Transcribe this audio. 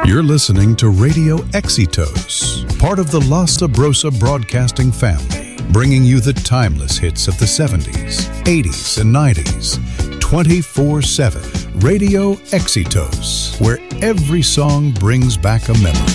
You're listening to Radio Exitos, part of the La Sabrosa Broadcasting family, bringing you the timeless hits of the 70s, 80s, and 90s, 24/7. Radio Exitos, where every song brings back a memory.